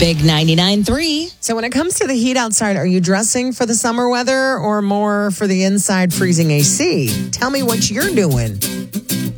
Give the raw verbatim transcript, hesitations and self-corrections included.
Big ninety-nine point three. So when it comes to the heat outside, are you dressing for the summer weather or more for the inside freezing A C? Tell me what you're doing.